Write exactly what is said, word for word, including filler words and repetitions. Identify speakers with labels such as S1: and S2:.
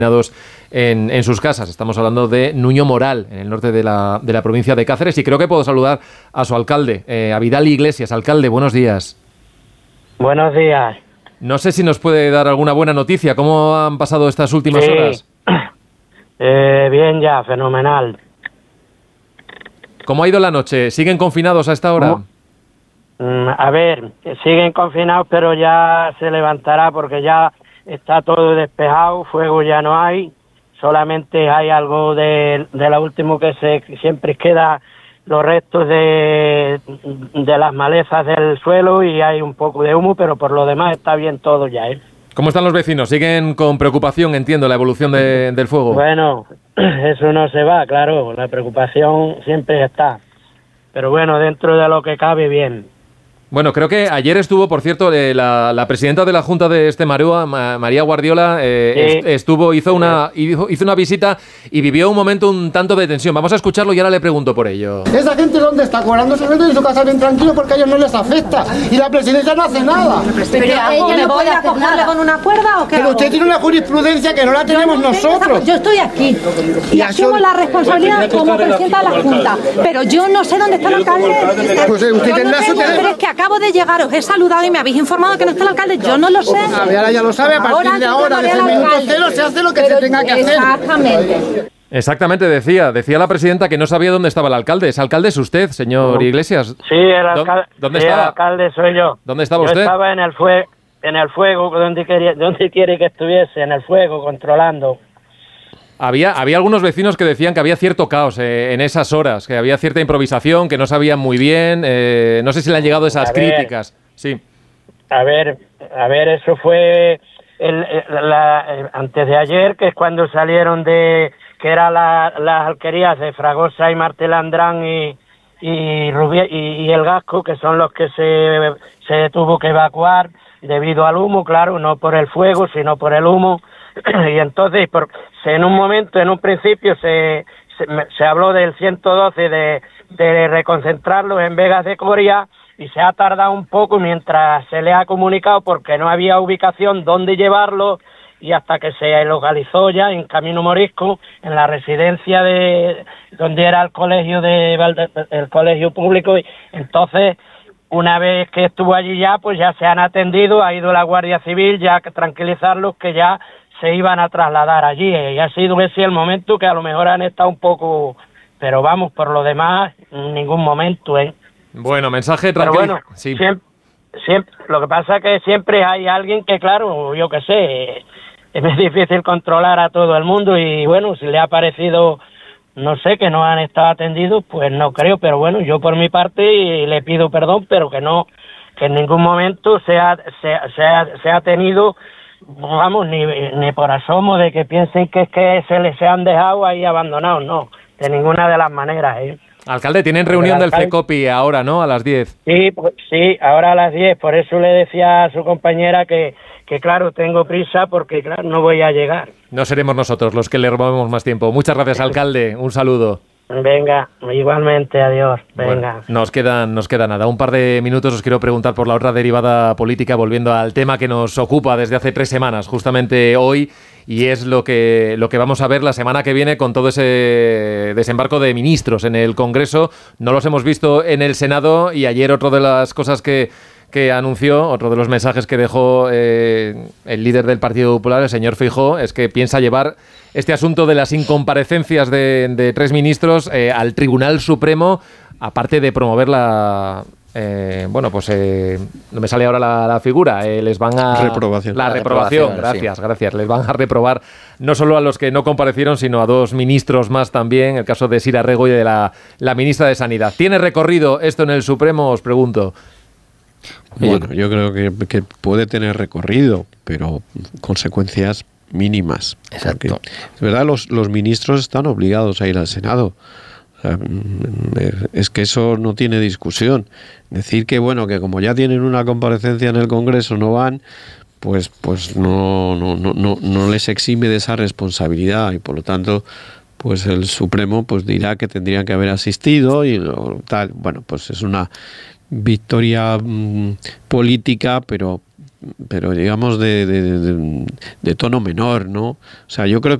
S1: En, en sus casas. Estamos hablando de Nuño Moral, en el norte de la, de la provincia de Cáceres, y creo que puedo saludar a su alcalde, eh, a Vidal Iglesias. Alcalde, buenos días.
S2: Buenos días.
S1: No sé si nos puede dar alguna buena noticia. ¿Cómo han pasado estas últimas
S2: sí.
S1: horas?
S2: Eh, bien ya, fenomenal.
S1: ¿Cómo ha ido la noche? ¿Siguen confinados a esta hora?
S2: Mm, a ver, siguen confinados, pero ya se levantará porque ya está todo despejado, fuego ya no hay, solamente hay algo de, de lo último que se siempre queda los restos de, de las malezas del suelo y hay un poco de humo, pero por lo demás está bien todo ya, ¿eh?
S1: ¿Cómo están los vecinos? ¿Siguen con preocupación, entiendo, la evolución de, del fuego?
S2: Bueno, eso no se va, claro, la preocupación siempre está, pero bueno, dentro de lo que cabe, bien.
S1: Bueno, creo que ayer estuvo, por cierto, eh, la, la presidenta de la Junta de Extremadura, Ma, María Guardiola, eh, sí. est, estuvo, hizo una, hizo, hizo una visita y vivió un momento un tanto de tensión. Vamos a escucharlo y ahora le pregunto por ello.
S3: ¿Esa gente dónde está? Cobrando su sueldo en su casa bien tranquilo porque a ellos no les afecta. Y la presidencia no hace nada.
S4: ¿Pero ella no puede acogerle con una cuerda o qué?
S3: Pero usted tiene una jurisprudencia que no la tenemos
S4: no
S3: nosotros.
S4: Esa, yo estoy aquí y, y asumo la responsabilidad como presidenta de la Junta. Pero yo no sé dónde está el alcalde.
S3: Pues usted
S4: yo no tengo, pero es que acabo de llegar, os he saludado y me habéis informado que no está el alcalde. Yo no lo sé.
S3: A ver, ahora ya lo sabe. A partir ahora, de ahora, desde el minuto cero, se hace lo que pero se tenga que hacer.
S4: Exactamente.
S1: Exactamente, decía, decía la presidenta que no sabía dónde estaba el alcalde. ¿Ese alcalde es usted, señor Iglesias?
S2: Sí, el, alcal
S1: ¿Dónde
S2: sí,
S1: estaba?
S2: el alcalde soy yo.
S1: ¿Dónde estaba
S2: yo
S1: usted?
S2: Estaba en el, fue en el fuego, donde, quería, donde quiere que estuviese, en el fuego, controlando.
S1: Había, había algunos vecinos que decían que había cierto caos eh, en esas horas, que había cierta improvisación, que no sabían muy bien. Eh, no sé si le han llegado esas
S2: a ver,
S1: críticas. Sí.
S2: A ver, a ver, eso fue el, la, la, antes de ayer, que es cuando salieron de, que eran la, las alquerías de Fragosa y Martelandrán y, y, Rubí, y, y el Gasco, que son los que se, se tuvo que evacuar debido al humo, claro, no por el fuego, sino por el humo. Y entonces, por, en un momento, en un principio, se, se, se habló del ciento doce de, de reconcentrarlos en Vegas de Coria, y se ha tardado un poco mientras se le ha comunicado porque no había ubicación donde llevarlo, y hasta que se localizó ya en Camino Morisco, en la residencia de donde era el colegio de el colegio público. Y entonces, una vez que estuvo allí ya, pues ya se han atendido, ha ido la Guardia Civil ya a tranquilizarlos que ya se iban a trasladar allí, y ha sido ese el momento que a lo mejor han estado un poco, pero vamos, por lo demás, en ningún momento, ¿eh?
S1: Bueno, mensaje tranquilo.
S2: Pero bueno, sí. siempre, siempre, lo que pasa es que siempre hay alguien que, claro, yo qué sé, es difícil controlar a todo el mundo, y bueno, si le ha parecido, no sé, que no han estado atendidos, pues no creo, pero bueno, yo por mi parte le pido perdón, pero que no, que en ningún momento se ha, se, se ha, se ha tenido, vamos, ni, ni por asomo de que piensen que es que se les han dejado ahí abandonados, no, de ninguna de las maneras, ¿eh?
S1: Alcalde, tienen reunión del FECOPI ahora, ¿no? A las diez.
S2: Sí, pues, sí, ahora a las diez. Por eso le decía a su compañera que, que, claro, tengo prisa porque, claro, no voy a llegar.
S1: No seremos nosotros los que le robemos más tiempo. Muchas gracias, alcalde. Un saludo.
S2: Venga, igualmente, adiós. Venga.
S1: Bueno, nos quedan, nos queda nada. Un par de minutos os quiero preguntar por la otra derivada política, volviendo al tema que nos ocupa desde hace tres semanas, justamente hoy, y es lo que, lo que vamos a ver la semana que viene con todo ese desembarco de ministros en el Congreso. No los hemos visto en el Senado, y ayer otra de las cosas que, que anunció, otro de los mensajes que dejó eh, el líder del Partido Popular, el señor Feijóo, es que piensa llevar este asunto de las incomparecencias de, de tres ministros eh, al Tribunal Supremo, aparte de promover la... Eh, bueno, pues eh, no me sale ahora la, la figura, eh, les van a...
S5: Reprobación.
S1: La, la reprobación, reprobación, gracias, sí. gracias. Les van a reprobar no solo a los que no comparecieron, sino a dos ministros más también, el caso de Sira Rego y de la, la ministra de Sanidad. ¿Tiene recorrido esto en el Supremo? Os pregunto.
S5: Bueno, yo creo que, que puede tener recorrido, pero consecuencias mínimas.
S6: Exacto.
S5: De verdad, los, los ministros están obligados a ir al Senado. O sea, es que eso no tiene discusión. Decir que, bueno, que como ya tienen una comparecencia en el Congreso no van, pues, pues no, no, no, no, no les exime de esa responsabilidad, y por lo tanto, pues el Supremo pues dirá que tendrían que haber asistido y lo, tal. Bueno, pues es una victoria mmm, política, pero pero digamos de, de, de, de tono menor, ¿no? O sea, yo creo que